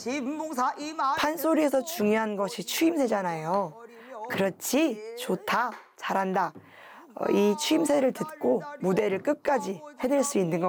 판소리에서 중요한 것이 추임새잖아요. 그렇지, 좋다, 잘한다. 이 추임새를 듣고 무대를 끝까지 해낼 수 있는 것